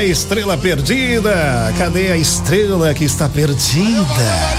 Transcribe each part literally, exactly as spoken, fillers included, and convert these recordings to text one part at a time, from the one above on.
estrela perdida? Cadê a estrela que está perdida?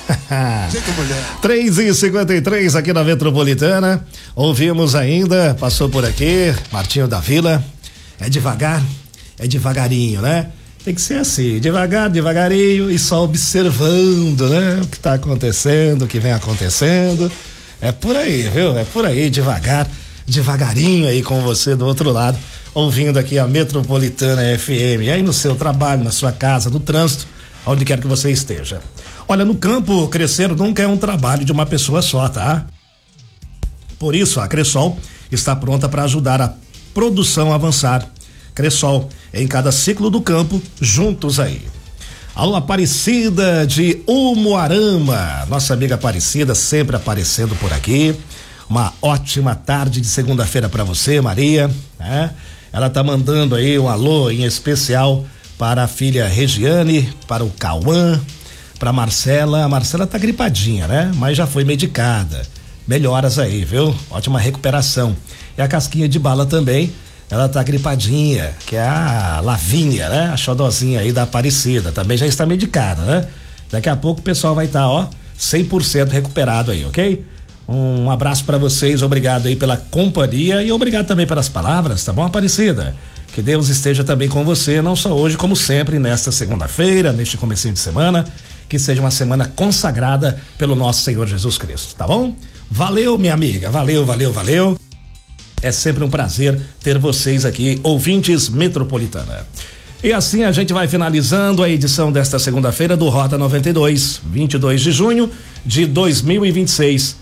três e cinquenta e três aqui na Metropolitana. Ouvimos ainda, passou por aqui, Martinho da Vila. É devagar, é devagarinho, né? Tem que ser assim, devagar, devagarinho e só observando, né? O que tá acontecendo, o que vem acontecendo. É por aí, viu? É por aí, devagar, devagarinho aí com você do outro lado, ouvindo aqui a Metropolitana F M, aí no seu trabalho, na sua casa, no trânsito, onde quer que você esteja. Olha, no campo, crescer nunca é um trabalho de uma pessoa só, tá? Por isso, a Cressol está pronta para ajudar a produção a avançar. Cressol, em cada ciclo do campo, juntos aí. Alô, Aparecida de Umuarama, nossa amiga Aparecida sempre aparecendo por aqui. Uma ótima tarde de segunda-feira para você, Maria, né? Ela tá mandando aí um alô em especial para a filha Regiane, para o Cauã, para Marcela. A Marcela tá gripadinha, né? Mas já foi medicada. Melhoras aí, viu? Ótima recuperação. E a Casquinha de Bala também, ela tá gripadinha, que é a Lavínia, né? A xodozinha aí da Aparecida, também já está medicada, né? Daqui a pouco o pessoal vai estar, tá, ó, cem por cento recuperado aí, ok? Um abraço para vocês, obrigado aí pela companhia e obrigado também pelas palavras, tá bom, Aparecida? Que Deus esteja também com você, não só hoje, como sempre, nesta segunda-feira, neste comecinho de semana, que seja uma semana consagrada pelo nosso Senhor Jesus Cristo, tá bom? Valeu, minha amiga, valeu, valeu, valeu. É sempre um prazer ter vocês aqui, ouvintes Metropolitana. E assim a gente vai finalizando a edição desta segunda-feira do Rota noventa e dois, vinte e dois de junho de dois mil e vinte e seis.